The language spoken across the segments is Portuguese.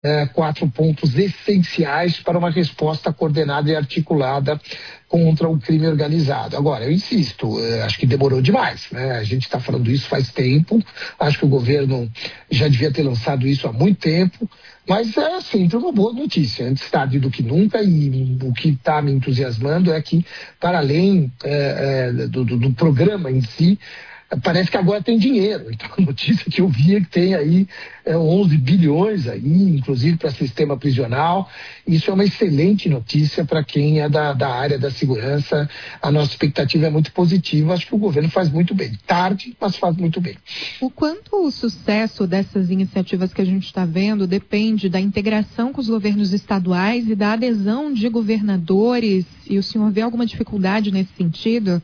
4 pontos essenciais para uma resposta coordenada e articulada contra o crime organizado. Agora, eu insisto, acho que demorou demais, né? A gente está falando isso faz tempo, acho que o governo já devia ter lançado isso há muito tempo, mas é sempre uma boa notícia, antes tarde do que nunca, e o que está me entusiasmando é que, para além do programa em si, parece que agora tem dinheiro. Então, a notícia que eu vi é que tem aí 11 bilhões aí, inclusive para sistema prisional. Isso é uma excelente notícia para quem é da área da segurança. A nossa expectativa é muito positiva. Acho que o governo faz muito bem. Tarde, mas faz muito bem. O quanto o sucesso dessas iniciativas que a gente está vendo depende da integração com os governos estaduais e da adesão de governadores? E o senhor vê alguma dificuldade nesse sentido?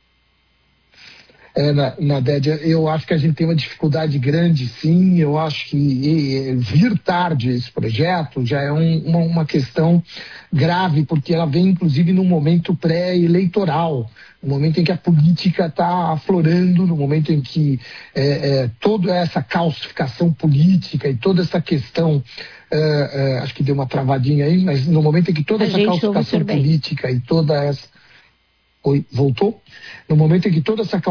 Nadédia, eu acho que a gente tem uma dificuldade grande, sim. Eu acho que vir tarde esse projeto já é uma questão grave, porque ela vem, inclusive, num momento pré-eleitoral, no momento em que a política está aflorando, no momento em que toda essa calcificação política e toda essa questão, acho que deu uma travadinha aí, mas no momento em que toda essa calcificação política e toda essa... Oi, voltou? No momento em que toda essa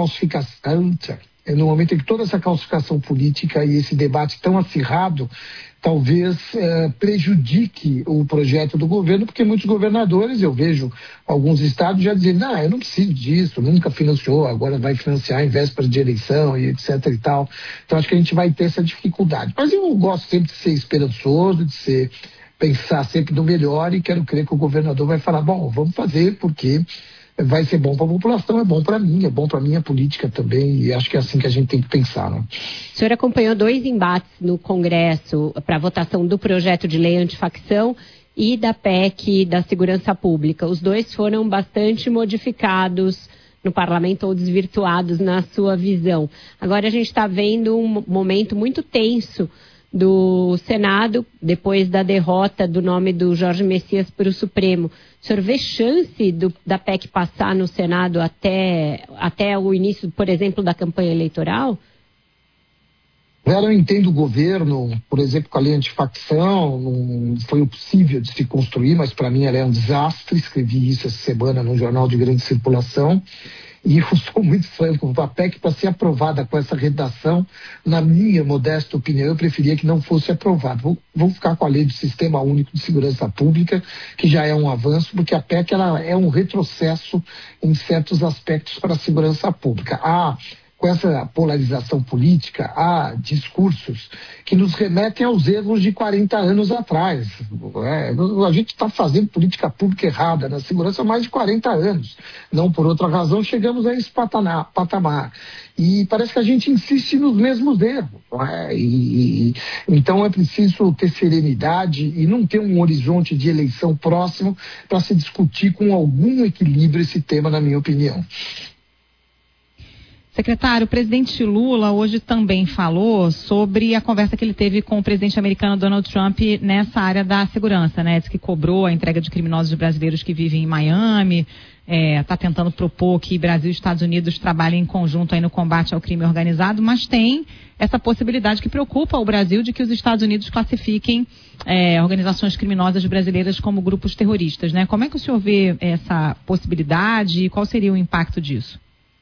calcificação política e esse debate tão acirrado talvez prejudique o projeto do governo, porque muitos governadores, eu vejo alguns estados já dizendo, eu não preciso disso, nunca financiou, agora vai financiar em véspera de eleição e etc e tal. Então acho que a gente vai ter essa dificuldade. Mas eu gosto sempre de ser esperançoso, pensar sempre no melhor, e quero crer que o governador vai falar, bom, vamos fazer porque vai ser bom para a população, é bom para mim, é bom para a minha política também, e acho que é assim que a gente tem que pensar, né? O senhor acompanhou 2 embates no Congresso para a votação do projeto de lei antifacção e da PEC da segurança pública. Os 2 foram bastante modificados no parlamento ou desvirtuados na sua visão. Agora a gente está vendo um momento muito tenso do Senado, depois da derrota do nome do Jorge Messias para o Supremo. O senhor vê chance da PEC passar no Senado até o início, por exemplo, da campanha eleitoral? Eu entendo o governo, por exemplo, com a lei antifacção, não foi o possível de se construir, mas para mim ela é um desastre. Escrevi isso essa semana num jornal de grande circulação. E eu sou muito franco, a PEC, para ser aprovada com essa redação, na minha modesta opinião, eu preferia que não fosse aprovada. Vou ficar com a lei do Sistema Único de Segurança Pública, que já é um avanço, porque a PEC ela é um retrocesso em certos aspectos para a segurança pública. Com essa polarização política, há discursos que nos remetem aos erros de 40 anos atrás. A gente está fazendo política pública errada na segurança há mais de 40 anos. Não por outra razão chegamos a esse patamar. E parece que a gente insiste nos mesmos erros. Então é preciso ter serenidade e não ter um horizonte de eleição próximo para se discutir com algum equilíbrio esse tema, na minha opinião. Secretário, o presidente Lula hoje também falou sobre a conversa que ele teve com o presidente americano Donald Trump nessa área da segurança, né? Diz que cobrou a entrega de criminosos brasileiros que vivem em Miami, está tentando propor que Brasil e Estados Unidos trabalhem em conjunto aí no combate ao crime organizado, mas tem essa possibilidade que preocupa o Brasil de que os Estados Unidos classifiquem organizações criminosas brasileiras como grupos terroristas, né? Como é que o senhor vê essa possibilidade e qual seria o impacto disso?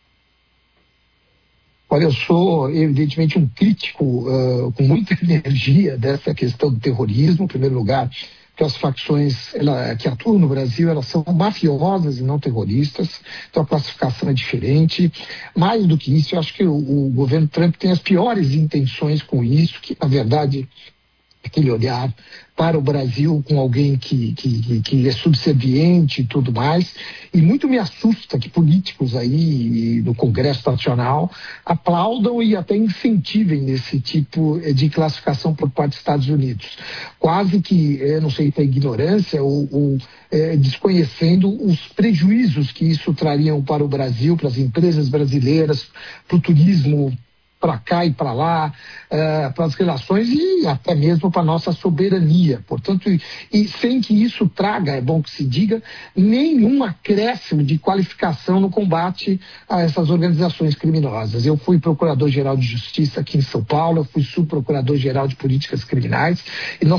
Olha, eu sou, evidentemente, um crítico com muita energia dessa questão do terrorismo. Em primeiro lugar, que as facções que atuam no Brasil, elas são mafiosas e não terroristas, então a classificação é diferente. Mais do que isso, eu acho que o governo Trump tem as piores intenções com isso, que, na verdade, aquele olhar para o Brasil com alguém que é subserviente e tudo mais, e muito me assusta que políticos aí do Congresso Nacional aplaudam e até incentivem esse tipo de classificação por parte dos Estados Unidos. Quase que, não sei se é ignorância ou desconhecendo os prejuízos que isso trariam para o Brasil, para as empresas brasileiras, para o turismo para cá e para lá, para as relações e até mesmo para a nossa soberania. Portanto, e sem que isso traga, é bom que se diga, nenhum acréscimo de qualificação no combate a essas organizações criminosas. Eu fui procurador-geral de Justiça aqui em São Paulo, eu fui subprocurador-geral de Políticas Criminais, e nós